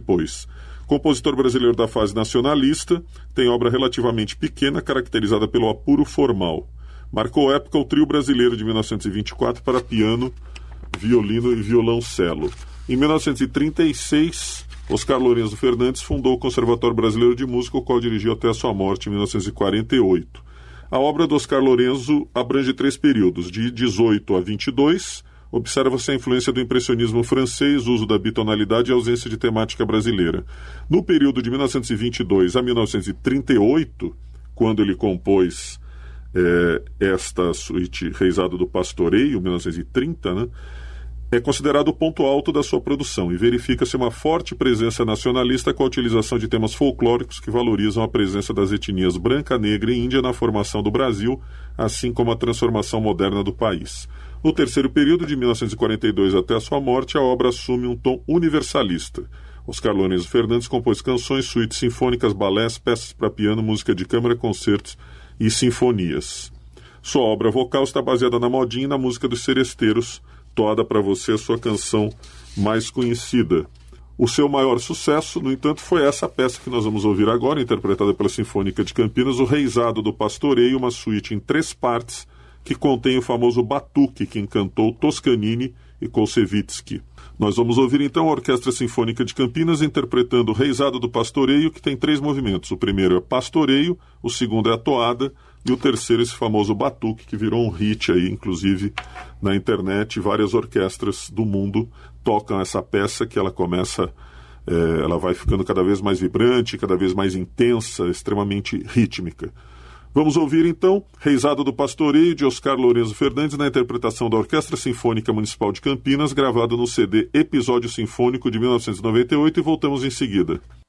depois. Compositor brasileiro da fase nacionalista, tem obra relativamente pequena, caracterizada pelo apuro formal. Marcou época o trio brasileiro de 1924 para piano, violino e violoncelo. Em 1936, Oscar Lourenço Fernandes fundou o Conservatório Brasileiro de Música, o qual dirigiu até a sua morte em 1948. A obra do Oscar Lourenço abrange 3 períodos, de 18 a 22. Observa-se a influência do impressionismo francês, uso da bitonalidade e ausência de temática brasileira. No período de 1922 a 1938, quando ele compôs esta suíte Reisado do Pastoreio, 1930, né, é considerado o ponto alto da sua produção e verifica-se uma forte presença nacionalista com a utilização de temas folclóricos que valorizam a presença das etnias branca, negra e índia na formação do Brasil, assim como a transformação moderna do país. No terceiro período, de 1942 até a sua morte, a obra assume um tom universalista. Oscar Lourenço Fernandes compôs canções, suítes sinfônicas, balés, peças para piano, música de câmara, concertos e sinfonias. Sua obra vocal está baseada na modinha e na música dos seresteiros, Toada para Você, sua canção mais conhecida. O seu maior sucesso, no entanto, foi essa peça que nós vamos ouvir agora, interpretada pela Sinfônica de Campinas, o Reisado do Pastoreio, uma suíte em 3 partes, que contém o famoso batuque que encantou Toscanini e Koussevitzky. Nós vamos ouvir então a Orquestra Sinfônica de Campinas interpretando o Reisado do Pastoreio, que tem 3 movimentos. O primeiro é pastoreio, o segundo é a toada e o terceiro esse famoso batuque, que virou um hit aí, inclusive na internet. Várias orquestras do mundo tocam essa peça, que ela começa, ela vai ficando cada vez mais vibrante, cada vez mais intensa, extremamente rítmica. Vamos ouvir, então, Reisado do Pastoreio, de Oscar Lourenço Fernandes, na interpretação da Orquestra Sinfônica Municipal de Campinas, gravado no CD Episódio Sinfônico de 1998, e voltamos em seguida.